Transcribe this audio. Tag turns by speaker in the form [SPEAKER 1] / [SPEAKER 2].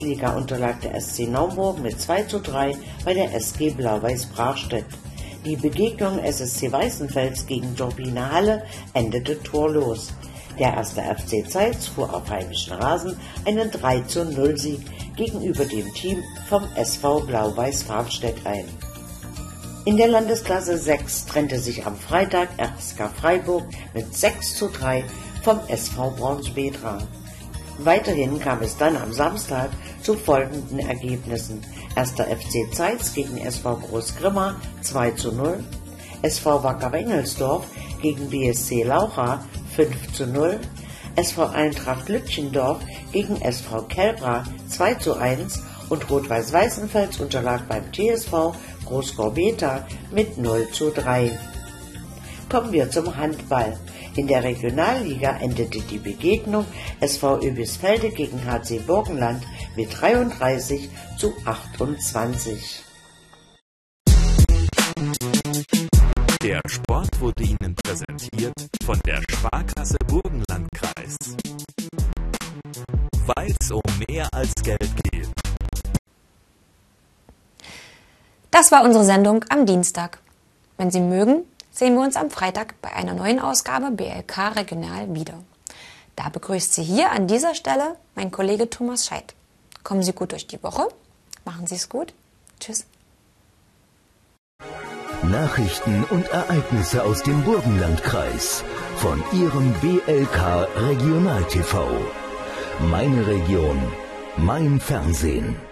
[SPEAKER 1] Liga unterlag der SC Naumburg mit 2:3 bei der SG Blau-Weiß Brachstedt. Die Begegnung SSC Weißenfels gegen Turbine Halle endete torlos. Der 1. FC Zeitz fuhr auf heimischem Rasen einen 3:0-Sieg gegenüber dem Team vom SV Blau-Weiß Farbstedt ein. In der Landesklasse 6 trennte sich am Freitag RSK Freiburg mit 6:3 vom SV Braunsbedra. Weiterhin kam es dann am Samstag zu folgenden Ergebnissen: 1. FC Zeitz gegen SV Großgrimma 2:0, SV Wacker Wengelsdorf gegen BSC Laucha 5:0, SV Eintracht Lütchendorf gegen SV Kelbra 2:1 und Rot-Weiß Weißenfels unterlag beim TSV Großgorbeta mit 0:3. Kommen wir zum Handball. In der Regionalliga endete die Begegnung SV Oebisfelde gegen HC Burgenland mit 33:28.
[SPEAKER 2] Der Sport wurde Ihnen präsentiert von der Sparkasse Burgenlandkreis. Weil es um mehr als Geld geht.
[SPEAKER 3] Das war unsere Sendung am Dienstag. Wenn Sie mögen, sehen wir uns am Freitag bei einer neuen Ausgabe BLK Regional wieder. Da begrüßt Sie hier an dieser Stelle mein Kollege Thomas Scheidt. Kommen Sie gut durch die Woche. Machen Sie es gut. Tschüss.
[SPEAKER 4] Nachrichten und Ereignisse aus dem Burgenlandkreis von Ihrem BLK Regional TV. Meine Region, mein Fernsehen.